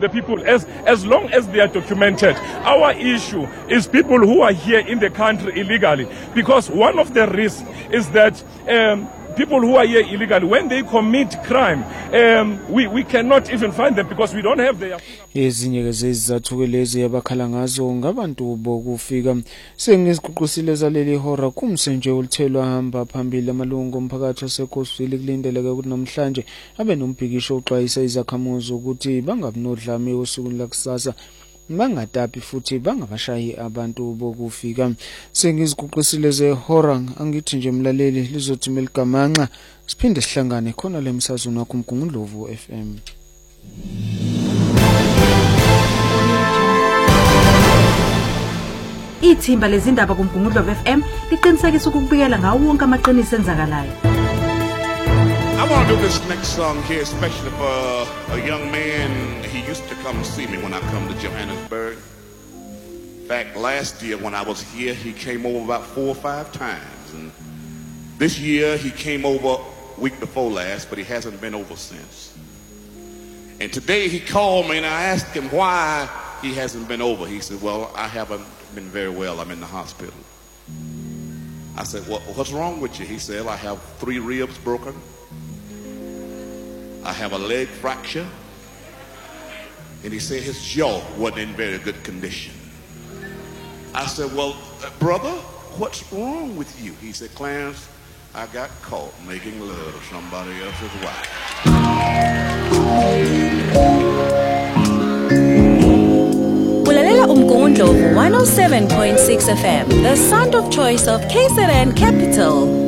the people as long as they are documented. Our issue is people who are here in the country illegally, because one of the risks is that people who are here illegally, when they commit crime, we cannot even find them because we don't have their... Ezinye zezizathu lezi yabakhala ngazo ngabantu bokufika sengiziququsile zaleli hora kumsenje olithelwa hamba phambili amalungu omphakathi waseKosville kulindeleke ukuthi namhlanje abe nombhikisho oxwayisa izakhamuzi ukuthi bangabinodlame osukwini lakusasa bangatapi futhi bangabashayi abantu bokufika. Sengiziquqisile zehora angithi nje mlaleli lizothumela igamanxa siphinde sihlangane khona lemsazweni wakho uMgungundlovu FM. Ithimba lezindaba kuMgungundlovu FM liqinisekisa ukubikela ngawo wonke amaqiniso enzakalayo. I want to do this next song here, especially for a young man. He used to come see me when I come to Johannesburg. In fact, last year when I was here, he came over about 4 or 5 times. And this year, he came over week before last, but he hasn't been over since. And today he called me and I asked him why he hasn't been over. He said, well, I haven't been very well. I'm in the hospital. I said, well, what's wrong with you? He said, I have 3 ribs broken. I have a leg fracture. And he said his jaw wasn't in very good condition. I said, well, brother, what's wrong with you? He said, Clarence, I got caught making love to somebody else's wife. Ulalela Umgungundlovu 107.6 FM, the sound of choice of KZN Capital.